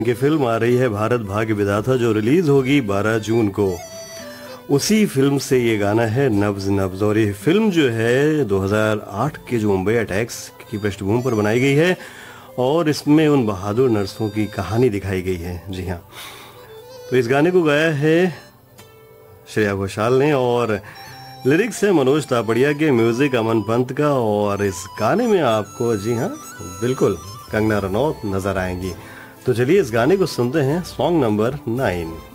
की फिल्म आ रही है भारत भाग्य विधाता, जो रिलीज होगी 12 जून को। उसी फिल्म से ये गाना है नब्ज नब्ज। और ये फिल्म जो है 2008 के जो मुंबई अटैक्स की पृष्ठभूमि पर बनाई गई है और इसमें उन बहादुर नर्सों की कहानी दिखाई गई है। जी हाँ, तो इस गाने को गाया है श्रेया घोषाल ने और लिरिक्स है मनोज तापड़िया के, म्यूजिक अमन पंत का। और इस गाने में आपको जी हाँ बिल्कुल कंगना रनौत नजर आएंगी। तो चलिए इस गाने को सुनते हैं, सॉन्ग नंबर 9।